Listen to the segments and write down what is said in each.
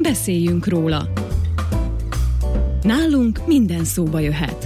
Beszéljünk róla. Nálunk minden szóba jöhet.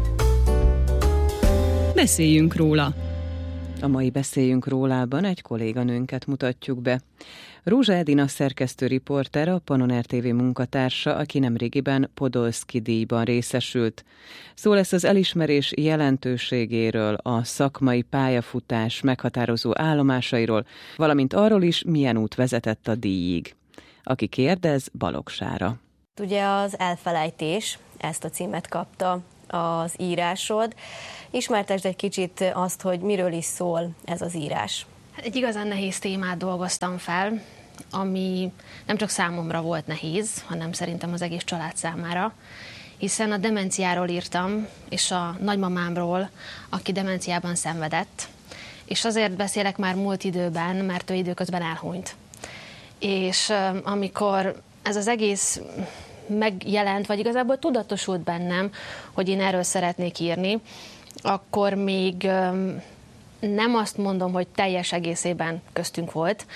Beszéljünk róla. A mai Beszéljünk rólában egy kolléganőnket mutatjuk be. Rózsa Edina szerkesztő riporter, a Pannon RTV munkatársa, aki nemrégiben Podolszky díjban részesült. Szó lesz az elismerés jelentőségéről, a szakmai pályafutás meghatározó állomásairól, valamint arról is, milyen út vezetett a díjig. Aki kérdez, Balogh Sára. Ugye az Elfelejtés, ezt a címet kapta az írásod. Ismertesd egy kicsit azt, hogy miről is szól ez az írás. Egy igazán nehéz témát dolgoztam fel, ami nem csak számomra volt nehéz, hanem szerintem az egész család számára, hiszen a demenciáról írtam, és a nagymamámról, aki demenciában szenvedett, és azért beszélek már múlt időben, mert ő időközben elhunyt. És amikor ez az egész megjelent, vagy igazából tudatosult bennem, hogy én erről szeretnék írni, akkor még nem azt mondom, hogy teljes egészében köztünk volt,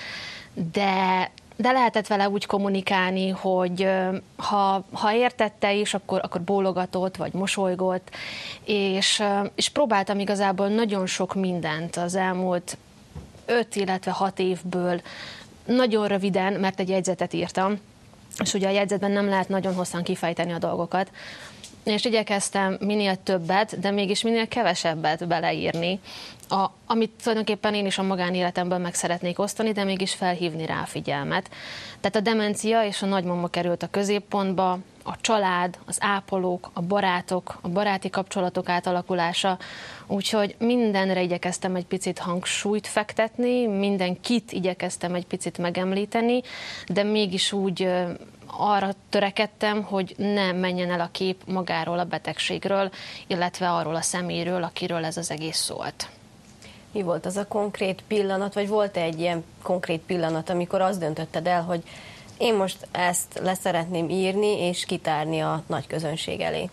de lehetett vele úgy kommunikálni, hogy ha értette is, akkor bólogatott, vagy mosolygott, és próbáltam igazából nagyon sok mindent az elmúlt 5, illetve 6 évből nagyon röviden, mert egy jegyzetet írtam, és ugye a jegyzetben nem lehet nagyon hosszan kifejteni a dolgokat, és igyekeztem minél többet, de mégis minél kevesebbet beleírni, amit tulajdonképpen én is a magánéletemből meg szeretnék osztani, de mégis felhívni rá a figyelmet. Tehát a demencia és a nagymama került a középpontba, a család, az ápolók, a barátok, a baráti kapcsolatok átalakulása, úgyhogy mindenre igyekeztem egy picit hangsúlyt fektetni, mindenkit igyekeztem egy picit megemlíteni, de mégis úgy arra törekedtem, hogy ne menjen el a kép magáról a betegségről, illetve arról a személyről, akiről ez az egész szólt. Mi volt az a konkrét pillanat, vagy volt-e egy ilyen konkrét pillanat, amikor azt döntötted el, hogy én most ezt leszeretném írni és kitárni a nagy közönség elé?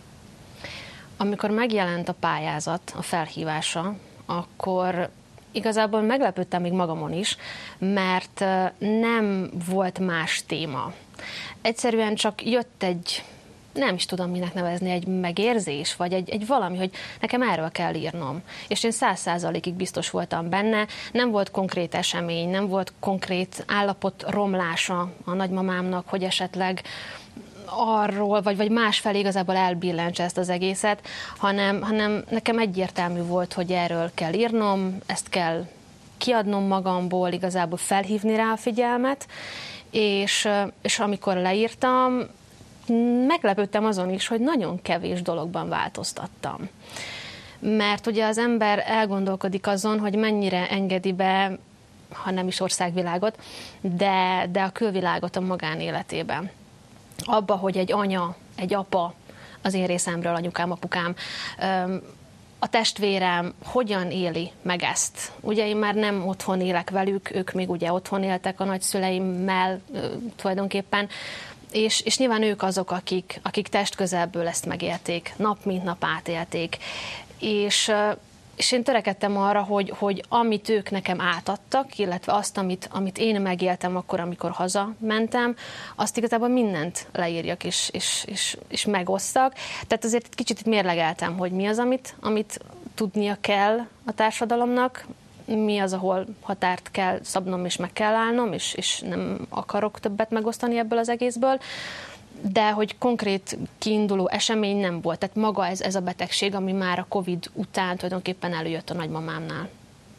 Amikor megjelent a pályázat, a felhívása, akkor igazából meglepődtem még magamon is, mert nem volt más téma. Egyszerűen csak jött egy, nem is tudom minek nevezni, egy megérzés, vagy egy valami, hogy nekem erről kell írnom. És én 100%-ig biztos voltam benne, nem volt konkrét esemény, nem volt konkrét állapot romlása a nagymamámnak, hogy esetleg arról, vagy másfelé igazából elbillentse ezt az egészet, hanem nekem egyértelmű volt, hogy erről kell írnom, ezt kell kiadnom magamból, igazából felhívni rá a figyelmet, és amikor leírtam, meglepődtem azon is, hogy nagyon kevés dologban változtattam. Mert ugye az ember elgondolkodik azon, hogy mennyire engedi be, ha nem is országvilágot, de a külvilágot a magánéletében. Abba, hogy egy anya, egy apa, az én részemről anyukám, apukám, a testvérem hogyan éli meg ezt. Ugye én már nem otthon élek velük, ők még ugye otthon éltek a nagyszüleimmel tulajdonképpen, és nyilván ők azok, akik testközelből ezt megélték, nap mint nap átélték. És én törekedtem arra, hogy amit ők nekem átadtak, illetve azt, amit én megéltem akkor, amikor hazamentem, azt igazából mindent leírjak és megosszak. Tehát azért egy kicsit mérlegeltem, hogy mi az, amit tudnia kell a társadalomnak, mi az, ahol határt kell szabnom és meg kell állnom, és nem akarok többet megosztani ebből az egészből. De hogy konkrét kiinduló esemény nem volt. Tehát maga ez a betegség, ami már a Covid után tulajdonképpen előjött a nagymamámnál.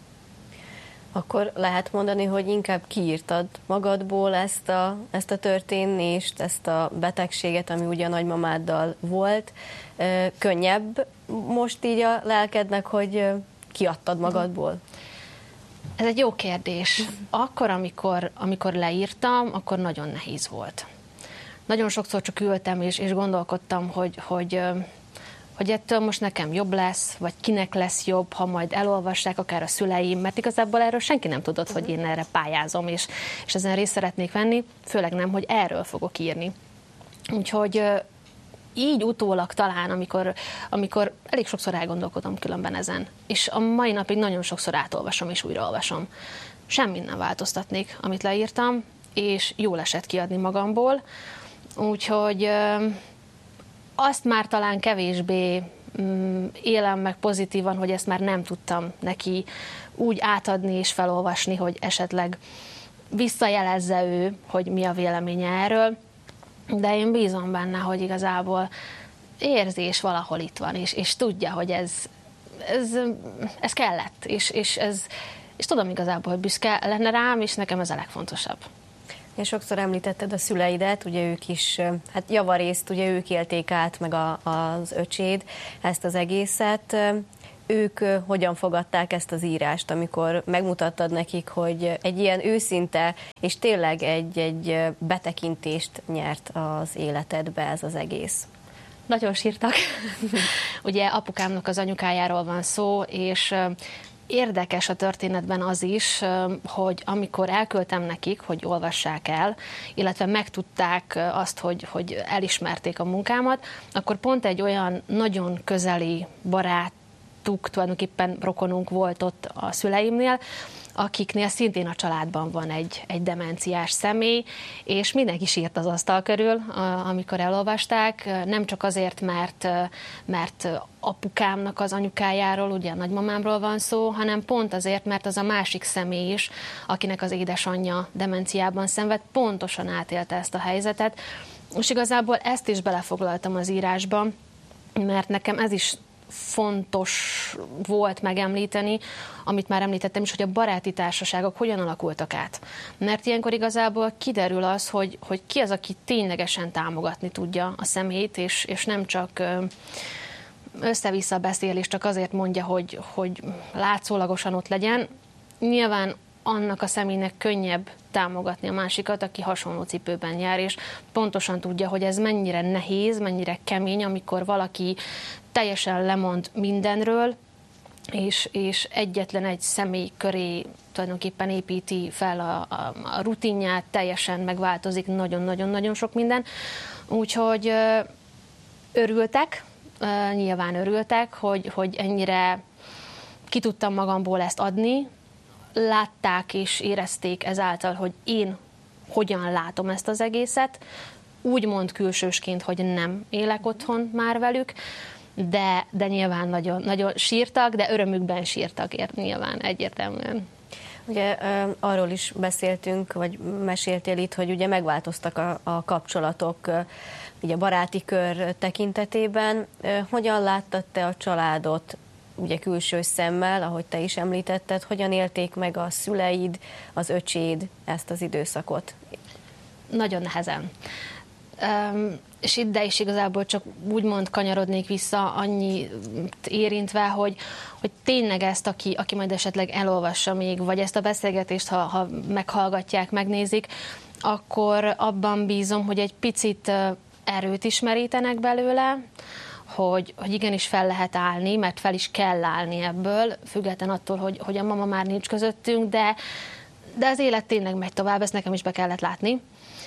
Akkor lehet mondani, hogy inkább kiírtad magadból ezt a történést, ezt a betegséget, ami ugye a nagymamáddal volt. Könnyebb most így a lelkednek, hogy kiadtad magadból? Ez egy jó kérdés. Akkor, amikor leírtam, akkor nagyon nehéz volt. Nagyon sokszor csak ültem és gondolkodtam, hogy ettől most nekem jobb lesz, vagy kinek lesz jobb, ha majd elolvassák akár a szüleim, mert igazából erről senki nem tudott, hogy én erre pályázom, és ezen részt szeretnék venni, főleg nem, hogy erről fogok írni. Úgyhogy így utólag talán, amikor elég sokszor elgondolkodom különben ezen, és a mai napig nagyon sokszor átolvasom és újraolvasom. Semmit nem változtatnék, amit leírtam, és jól esett kiadni magamból. Úgyhogy azt már talán kevésbé élem meg pozitívan, hogy ezt már nem tudtam neki úgy átadni és felolvasni, hogy esetleg visszajelezze ő, hogy mi a véleménye erről, de én bízom benne, hogy igazából érzés valahol itt van, és tudja, hogy ez kellett, és tudom igazából, hogy büszke lenne rám, és nekem ez a legfontosabb. És sokszor említetted a szüleidet, ugye ők is, hát javarészt ugye ők élték át, meg az öcséd ezt az egészet. Ők hogyan fogadták ezt az írást, amikor megmutattad nekik, hogy egy ilyen őszinte, és tényleg egy betekintést nyert az életedbe ez az egész? Nagyon sírtak. Ugye apukámnak az anyukájáról van szó, és érdekes a történetben az is, hogy amikor elküldtem nekik, hogy olvassák el, illetve megtudták azt, hogy elismerték a munkámat, akkor pont egy olyan nagyon közeli barátuk, tulajdonképpen rokonunk volt ott a szüleimnél, akiknél szintén a családban van egy demenciás személy, és mindenki sírt az asztal körül, amikor elolvasták, nem csak azért, mert apukámnak az anyukájáról, ugye a nagymamámról van szó, hanem pont azért, mert az a másik személy is, akinek az édesanyja demenciában szenved, pontosan átélte ezt a helyzetet, és igazából ezt is belefoglaltam az írásba, mert nekem ez is fontos volt megemlíteni, amit már említettem is, hogy a baráti társaságok hogyan alakultak át. Mert ilyenkor igazából kiderül az, hogy ki az, aki ténylegesen támogatni tudja a személyt, és nem csak össze-vissza beszél, és csak azért mondja, hogy látszólagosan ott legyen. Nyilván annak a személynek könnyebb támogatni a másikat, aki hasonló cipőben jár, és pontosan tudja, hogy ez mennyire nehéz, mennyire kemény, amikor valaki teljesen lemond mindenről, és egyetlen egy személy köré tulajdonképpen építi fel a rutinját, teljesen megváltozik nagyon-nagyon-nagyon sok minden. Úgyhogy örültek, nyilván örültek, hogy ennyire ki tudtam magamból ezt adni, látták és érezték ezáltal, hogy én hogyan látom ezt az egészet, úgymond külsősként, hogy nem élek otthon már velük, de nyilván nagyon, nagyon sírtak, de örömükben sírtak nyilván egyértelműen. Ugye arról is beszéltünk, vagy meséltél itt, hogy ugye megváltoztak a kapcsolatok ugye a baráti kör tekintetében. Hogyan láttad te a családot ugye külső szemmel, ahogy te is említetted, hogyan élték meg a szüleid, az öcséd ezt az időszakot? Nagyon nehezen. És ide is igazából csak úgymond kanyarodnék vissza, annyit érintve, hogy tényleg ezt, aki majd esetleg elolvassa még, vagy ezt a beszélgetést, ha meghallgatják, megnézik, akkor abban bízom, hogy egy picit erőt is merítenek belőle, hogy igenis fel lehet állni, mert fel is kell állni ebből, független attól, hogy a mama már nincs közöttünk, de az élet tényleg megy tovább, ezt nekem is be kellett látni.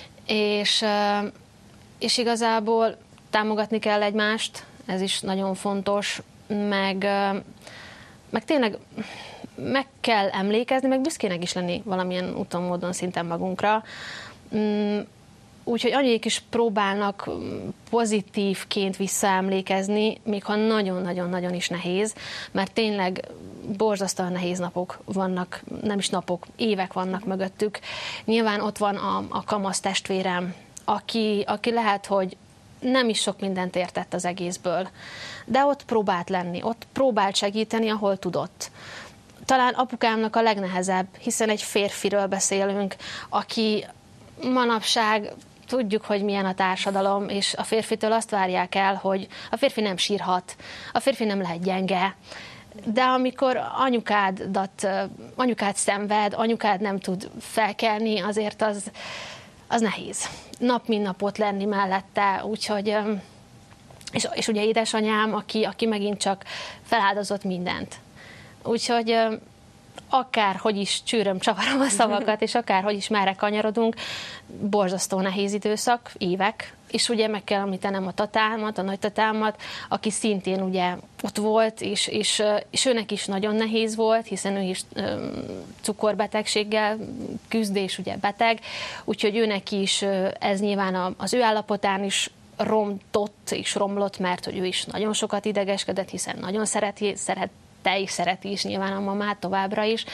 És igazából támogatni kell egymást, ez is nagyon fontos, meg tényleg meg kell emlékezni, meg büszkének is lenni valamilyen úton, módon, szinten magunkra. Úgyhogy anyék is próbálnak pozitívként visszaemlékezni, még ha nagyon-nagyon-nagyon is nehéz, mert tényleg borzasztóan nehéz napok vannak, nem is napok, évek vannak mögöttük. Nyilván ott van a kamasz testvérem, aki lehet, hogy nem is sok mindent értett az egészből, de ott próbált lenni, ott próbált segíteni, ahol tudott. Talán apukámnak a legnehezebb, hiszen egy férfiről beszélünk, aki manapság tudjuk, hogy milyen a társadalom, és a férfitől azt várják el, hogy a férfi nem sírhat, a férfi nem lehet gyenge, de amikor anyukád szenved, anyukád nem tud felkelni, azért az nehéz. Nap mint nap ott lenni mellette, úgyhogy, és ugye édesanyám, aki megint csak feláldozott mindent. Úgyhogy akárhogy is csűröm, csavarom a szavakat, és akárhogy is merre kanyarodunk, borzasztó nehéz időszak, évek, és ugye meg kell említenem a tatámat, a nagytatámat, aki szintén ugye ott volt, és őnek is nagyon nehéz volt, hiszen ő is cukorbetegséggel küzd, és ugye beteg, úgyhogy őnek is ez nyilván az ő állapotán is romlott, mert hogy ő is nagyon sokat idegeskedett, hiszen nagyon szereti is nyilván a mamát továbbra is,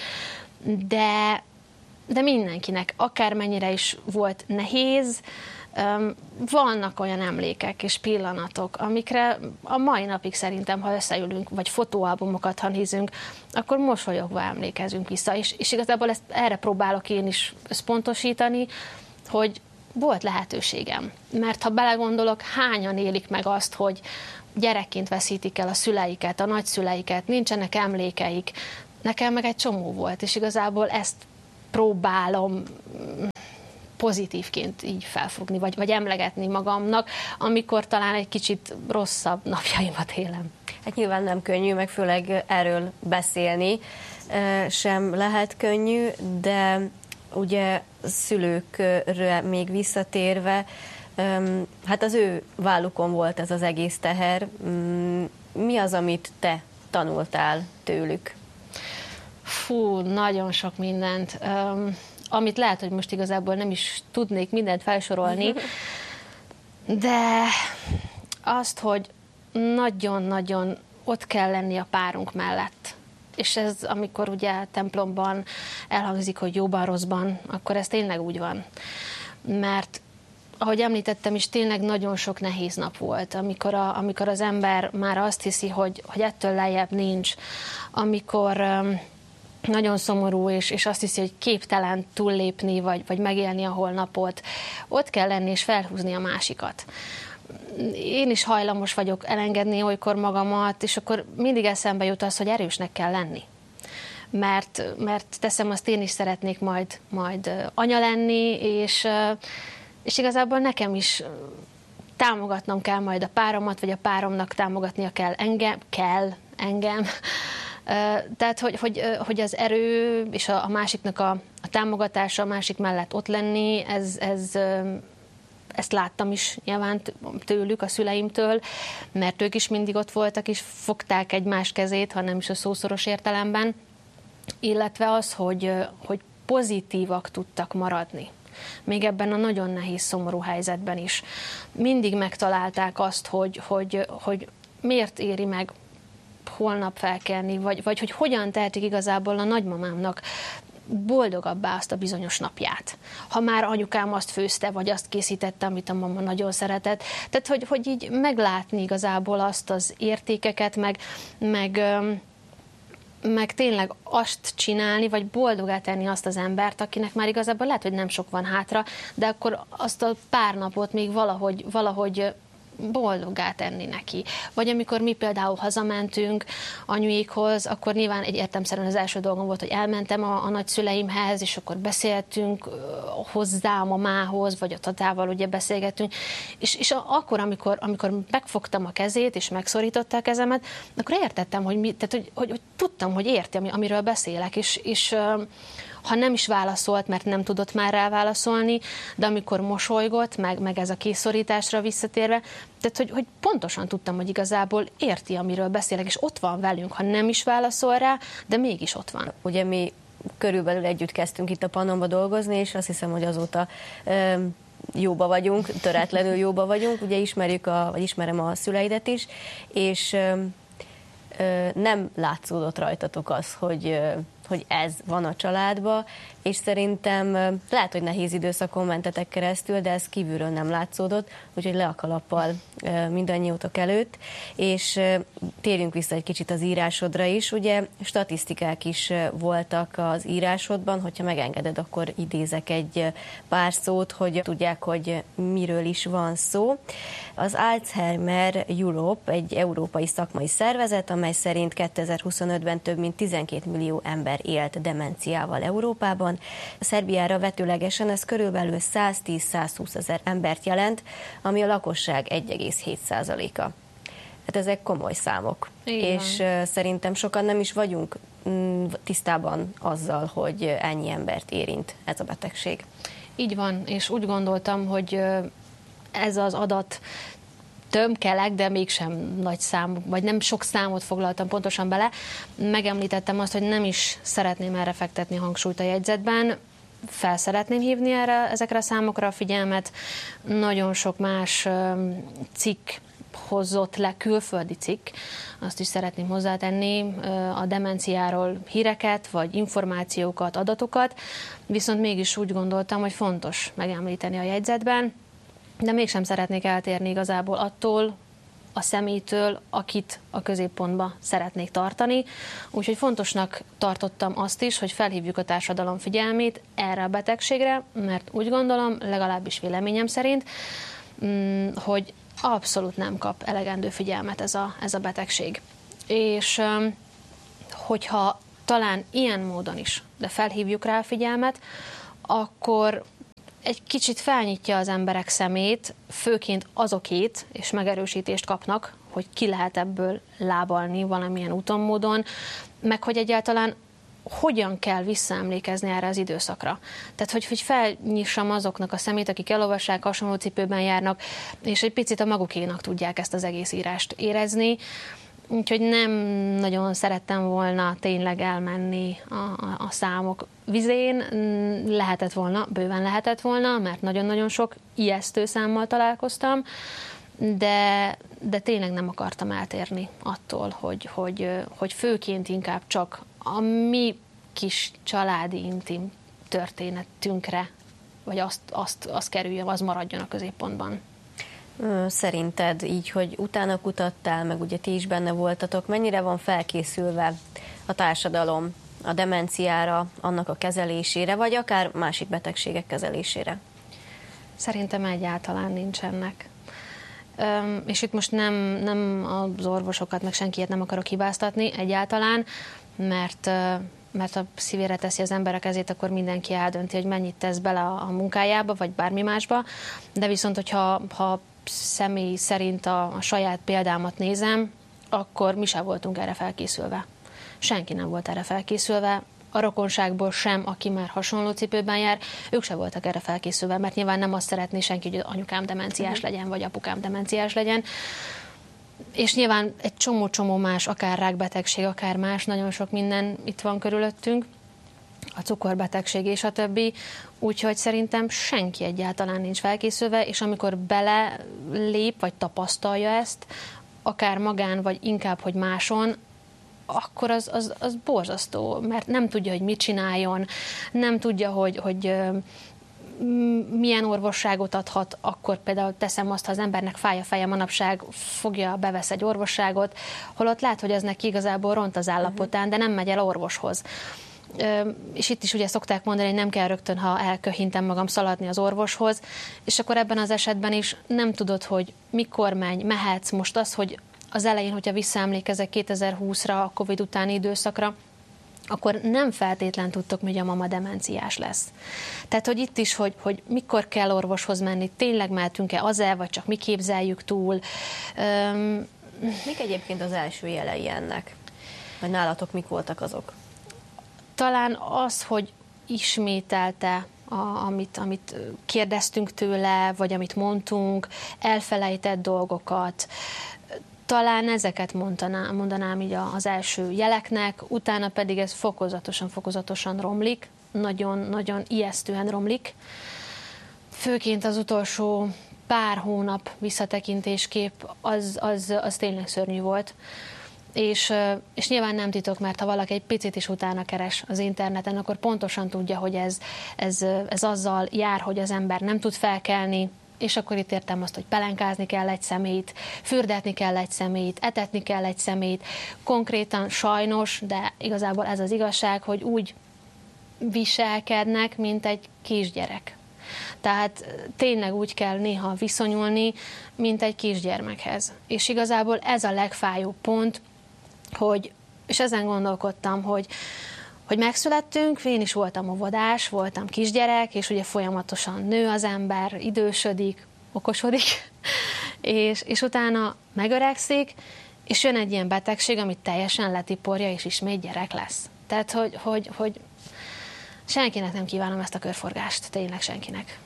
de mindenkinek, akármennyire is volt nehéz, vannak olyan emlékek és pillanatok, amikre a mai napig szerintem, ha összeülünk, vagy fotóalbumokat, ha nézünk, akkor mosolyogva emlékezünk vissza, és igazából erre próbálok én is összpontosítani, hogy volt lehetőségem. Mert ha belegondolok, hányan élik meg azt, hogy gyerekként veszítik el a szüleiket, a nagyszüleiket, nincsenek emlékeik. Nekem meg egy csomó volt, és igazából ezt próbálom pozitívként így felfogni, vagy emlegetni magamnak, amikor talán egy kicsit rosszabb napjaimat élem. Hát nyilván nem könnyű, meg főleg erről beszélni sem lehet könnyű, de ugye szülőkre még visszatérve, hát az ő vállukon volt ez az egész teher. Mi az, amit te tanultál tőlük? Fú, nagyon sok mindent. Amit lehet, hogy most igazából nem is tudnék mindent felsorolni, de azt, hogy nagyon-nagyon ott kell lenni a párunk mellett. És ez, amikor ugye templomban elhangzik, hogy jóban, rosszban, akkor ez tényleg úgy van. Mert ahogy említettem is, tényleg nagyon sok nehéz nap volt, amikor az ember már azt hiszi, hogy ettől lejjebb nincs, amikor nagyon szomorú, és azt hiszi, hogy képtelen túllépni, vagy megélni a holnapot. Ott kell lenni, és felhúzni a másikat. Én is hajlamos vagyok elengedni olykor magamat, és akkor mindig eszembe jut az, hogy erősnek kell lenni. Mert teszem azt, én is szeretnék majd anya lenni, és igazából nekem is támogatnom kell majd a páromat, vagy a páromnak támogatnia kell engem. Tehát, hogy az erő és a másiknak a támogatása, a másik mellett ott lenni, ezt láttam is nyilván tőlük, a szüleimtől, mert ők is mindig ott voltak, és fogták egymás kezét, ha nem is a szószoros értelemben, illetve az, hogy pozitívak tudtak maradni. Még ebben a nagyon nehéz, szomorú helyzetben is. Mindig megtalálták azt, hogy miért éri meg holnap felkelni, vagy hogy hogyan tehetik igazából a nagymamámnak boldogabbá azt a bizonyos napját. Ha már anyukám azt főzte, vagy azt készítette, amit a mama nagyon szeretett. Tehát, hogy így meglátni igazából azt az értékeket, meg tényleg azt csinálni, vagy boldogá tenni azt az embert, akinek már igazából lehet, hogy nem sok van hátra, de akkor azt a pár napot még valahogy boldoggá tenni neki. Vagy amikor mi például hazamentünk anyuékhoz, akkor nyilván értelemszerűen az első dolgom volt, hogy elmentem a nagyszüleimhez, és akkor beszéltünk hozzá a mamához, vagy a tatával ugye beszélgettünk, és akkor, amikor megfogtam a kezét, és megszorította a kezemet, akkor értettem, hogy tudtam, hogy érti, amiről beszélek, és ha nem is válaszolt, mert nem tudott már rá válaszolni, de amikor mosolygott, meg ez a készszorításra visszatérve, tehát hogy pontosan tudtam, hogy igazából érti, amiről beszélek, és ott van velünk, ha nem is válaszol rá, de mégis ott van. Ugye mi körülbelül együtt kezdtünk itt a Pannonba dolgozni, és azt hiszem, hogy azóta jóba vagyunk, töretlenül jóba vagyunk, ugye ismerem a szüleidet is, és nem látszódott rajtatok az, hogy ez van a családba, és szerintem lehet, hogy nehéz időszakon mentetek keresztül, de ez kívülről nem látszódott, úgyhogy le a kalappal mindannyiótok előtt, és térjünk vissza egy kicsit az írásodra is. Ugye statisztikák is voltak az írásodban, hogyha megengeded, akkor idézek egy pár szót, hogy tudják, hogy miről is van szó. Az Alzheimer Europe egy európai szakmai szervezet, amely szerint 2025-ben több mint 12 millió ember élt demenciával Európában. A Szerbiára vetőlegesen ez körülbelül 110-120 ezer embert jelent, ami a lakosság 1,7%-a. Hát ezek komoly számok. Igen. És szerintem sokan nem is vagyunk tisztában azzal, hogy ennyi embert érint ez a betegség. Így van, és úgy gondoltam, hogy ez az adat tömkelek, de mégsem nagy szám, vagy nem sok számot foglaltam pontosan bele. Megemlítettem azt, hogy nem is szeretném erre fektetni hangsúlyt a jegyzetben, fel szeretném hívni ezekre a számokra a figyelmet. Nagyon sok más cikk hozott le, külföldi cikk, azt is szeretném hozzátenni, a demenciáról híreket, vagy információkat, adatokat, viszont mégis úgy gondoltam, hogy fontos megemlíteni a jegyzetben, de mégsem szeretnék eltérni igazából attól a személytől, akit a középpontba szeretnék tartani. Úgyhogy fontosnak tartottam azt is, hogy felhívjuk a társadalom figyelmét erre a betegségre, mert úgy gondolom, legalábbis véleményem szerint, hogy abszolút nem kap elegendő figyelmet ez a betegség. És hogyha talán ilyen módon is, de felhívjuk rá a figyelmet, akkor egy kicsit felnyitja az emberek szemét, főként azokét, és megerősítést kapnak, hogy ki lehet ebből lábalni valamilyen úton, módon, meg hogy egyáltalán hogyan kell visszaemlékezni erre az időszakra. Tehát, hogy felnyissam azoknak a szemét, akik elolvassák, hasonló cipőben járnak, és egy picit a magukénak tudják ezt az egész írást érezni. Úgyhogy nem nagyon szerettem volna tényleg elmenni a számok vizén. Lehetett volna, bőven lehetett volna, mert nagyon-nagyon sok ijesztő számmal találkoztam, de tényleg nem akartam eltérni attól, hogy főként inkább csak a mi kis családi intim történetünkre, vagy azt kerüljön, az maradjon a középpontban. Szerinted így, hogy utána kutattál, meg ugye ti is benne voltatok, mennyire van felkészülve a társadalom a demenciára, annak a kezelésére, vagy akár másik betegségek kezelésére? Szerintem egyáltalán nincsenek. És itt most nem az orvosokat, meg senkiet nem akarok hibáztatni egyáltalán, mert ha szívére teszi az ember a kezét, akkor mindenki eldönti, hogy mennyit tesz bele a munkájába, vagy bármi másba. De viszont, hogyha személy szerint a saját példámat nézem, akkor mi sem voltunk erre felkészülve. Senki nem volt erre felkészülve, a rokonságból sem, aki már hasonló cipőben jár, ők sem voltak erre felkészülve, mert nyilván nem azt szeretné senki, hogy anyukám demenciás legyen, vagy apukám demenciás legyen. És nyilván egy csomó más, akár rákbetegség, akár más, nagyon sok minden itt van körülöttünk, a cukorbetegség és a többi, úgyhogy szerintem senki egyáltalán nincs felkészülve, és amikor belelép, vagy tapasztalja ezt, akár magán, vagy inkább, hogy máson, akkor az borzasztó, mert nem tudja, hogy mit csináljon, nem tudja, hogy milyen orvosságot adhat, akkor például teszem azt, ha az embernek fáj a feje manapság, bevesz egy orvosságot, holott lát, hogy ez neki igazából ront az állapotán, de nem megy el orvoshoz. És itt is ugye szokták mondani, hogy nem kell rögtön, ha elköhintem magam, szaladni az orvoshoz, és akkor ebben az esetben is nem tudod, hogy mikor mehetsz. Most az, hogy az elején, hogyha visszaemlékezek 2020-ra, a Covid utáni időszakra, akkor nem feltétlen tudtok, hogy a mama demenciás lesz. Tehát, hogy itt is, hogy mikor kell orvoshoz menni, tényleg mehetünk-e az-e, vagy csak mi képzeljük túl. Mik egyébként az első jelei ennek? Vagy nálatok mik voltak azok? Talán az, hogy ismételte, amit kérdeztünk tőle, vagy amit mondtunk, elfelejtett dolgokat. Talán ezeket mondanám így az első jeleknek, utána pedig ez fokozatosan romlik, nagyon-nagyon ijesztően romlik. Főként az utolsó pár hónap visszatekintéskép az tényleg szörnyű volt. És nyilván nem titok, mert ha valaki egy picit is utána keres az interneten, akkor pontosan tudja, hogy ez azzal jár, hogy az ember nem tud felkelni, és akkor itt értem azt, hogy pelenkázni kell egy szemét, fürdetni kell egy szemét, etetni kell egy szemét. Konkrétan sajnos, de igazából ez az igazság, hogy úgy viselkednek, mint egy kisgyerek. Tehát tényleg úgy kell néha viszonyulni, mint egy kisgyermekhez. És igazából ez a legfájóbb pont, és ezen gondolkodtam, hogy megszülettünk, én is voltam óvodás, voltam kisgyerek, és ugye folyamatosan nő az ember, idősödik, okosodik, és utána megöregszik, és jön egy ilyen betegség, amit teljesen letiporja, és ismét gyerek lesz. Tehát, hogy senkinek nem kívánom ezt a körforgást, tényleg senkinek.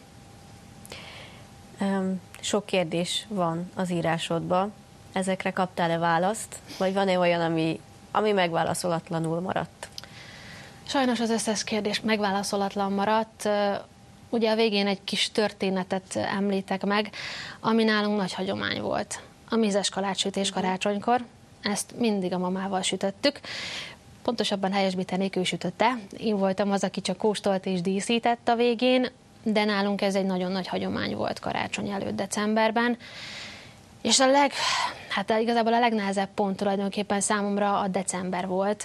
Sok kérdés van az írásodban. Ezekre kaptál-e választ? Vagy van-e olyan, ami megválaszolatlanul maradt? Sajnos az összes kérdés megválaszolatlan maradt. Ugye a végén egy kis történetet említek meg, ami nálunk nagy hagyomány volt. A mézes kalácssütés karácsonykor. Ezt mindig a mamával sütöttük. Pontosabban helyesbítenék, ő sütötte. Én voltam az, aki csak kóstolt és díszített a végén, de nálunk ez egy nagyon nagy hagyomány volt karácsony előtt decemberben. És igazából a legnehezebb pont tulajdonképpen számomra a december volt,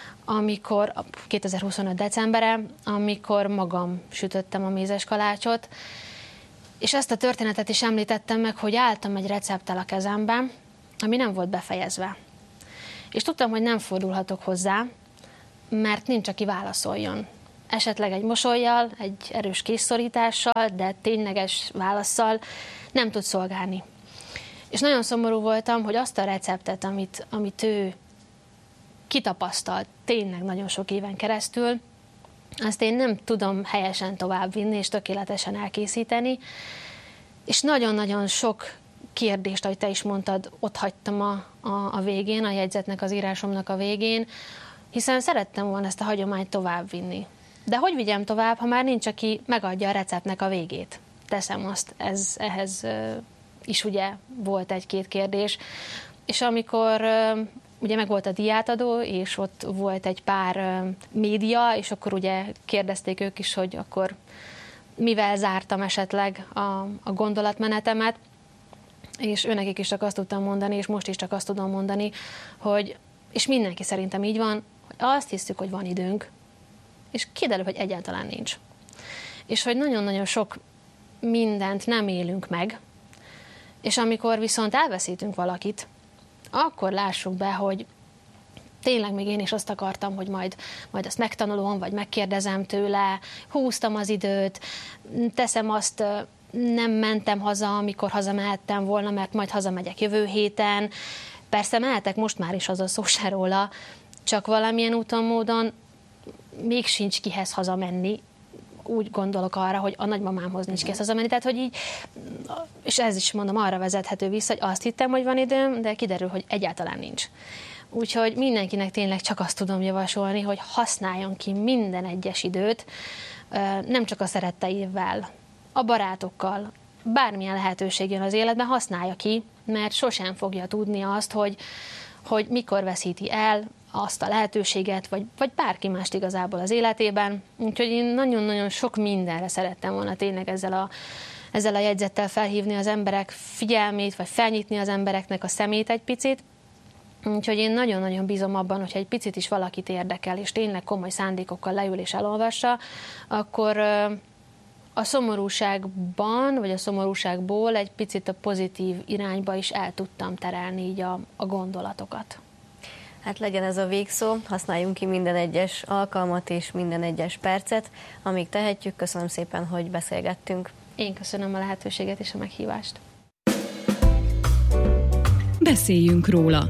2025 decembere, amikor magam sütöttem a mézes kalácsot, és ezt a történetet is említettem meg, hogy álltam egy recepttel a kezemben, ami nem volt befejezve. És tudtam, hogy nem fordulhatok hozzá, mert nincs, aki válaszoljon. Esetleg egy mosollyal, egy erős készszorítással, de tényleges válasszal nem tud szolgálni. És nagyon szomorú voltam, hogy azt a receptet, amit ő kitapasztalt tényleg nagyon sok éven keresztül, azt én nem tudom helyesen továbbvinni és tökéletesen elkészíteni, és nagyon-nagyon sok kérdést, ahogy te is mondtad, ott hagytam a végén, a jegyzetnek, az írásomnak a végén, hiszen szerettem volna ezt a hagyományt továbbvinni. De hogy vigyem tovább, ha már nincs, aki megadja a receptnek a végét? Teszem azt, ehhez is ugye volt egy-két kérdés, és amikor ugye meg volt a díjátadó, és ott volt egy pár média, és akkor ugye kérdezték ők is, hogy akkor mivel zártam esetleg a gondolatmenetemet, és őnekik is csak azt tudtam mondani, és most is csak azt tudom mondani, hogy, és mindenki szerintem így van, hogy azt hiszük, hogy van időnk, és kiderül, hogy egyáltalán nincs. És hogy nagyon-nagyon sok mindent nem élünk meg, és amikor viszont elveszítünk valakit, akkor lássuk be, hogy tényleg még én is azt akartam, hogy majd azt megtanulom, vagy megkérdezem tőle, húztam az időt, teszem azt, nem mentem haza, amikor hazamehettem volna, mert majd hazamegyek jövő héten. Persze mehetek most már is haza, szó se róla, csak valamilyen úton, módon még sincs kihez hazamenni. Úgy gondolok arra, hogy a nagymamámhoz nincs kihez hazamenni, tehát hogy így, és ez is mondom, arra vezethető vissza, hogy azt hittem, hogy van időm, de kiderül, hogy egyáltalán nincs. Úgyhogy mindenkinek tényleg csak azt tudom javasolni, hogy használjon ki minden egyes időt, nem csak a szeretteivel, a barátokkal, bármilyen lehetőség jön az életben, használja ki, mert sosem fogja tudni azt, hogy mikor veszíti el azt a lehetőséget, vagy bárki mást igazából az életében. Úgyhogy én nagyon-nagyon sok mindenre szerettem volna tényleg ezzel a jegyzettel felhívni az emberek figyelmét, vagy felnyitni az embereknek a szemét egy picit. Úgyhogy én nagyon-nagyon bízom abban, hogyha egy picit is valakit érdekel, és tényleg komoly szándékokkal leül és elolvassa, akkor a szomorúságban, vagy a szomorúságból egy picit a pozitív irányba is el tudtam terelni így a gondolatokat. Hát legyen ez a végszó, használjunk ki minden egyes alkalmat és minden egyes percet, amíg tehetjük. Köszönöm szépen, hogy beszélgettünk. Én köszönöm a lehetőséget és a meghívást. Beszéljünk róla.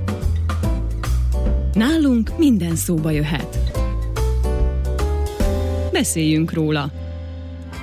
Nálunk minden szóba jöhet. Beszéljünk róla.